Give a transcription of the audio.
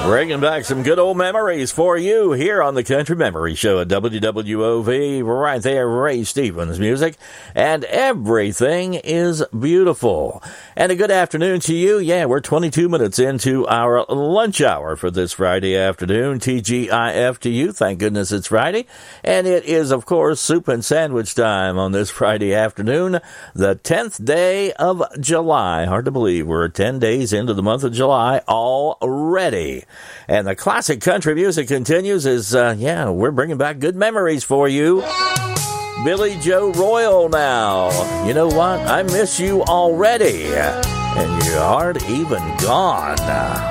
Bringing back some good old memories for you here on the Country Memory Show at WWOV. Right there, Ray Stevens music. And everything is beautiful. And a good afternoon to you. Yeah, we're 22 minutes into our lunch hour for this Friday afternoon. TGIF to you. Thank goodness it's Friday. And it is, of course, soup and sandwich time on this Friday afternoon, the 10th day of July. Hard to believe we're 10 days into the month of July already. And the classic country music continues as, we're bringing back good memories for you. Billy Joe Royal now. You know what? I miss you already. And you aren't even gone.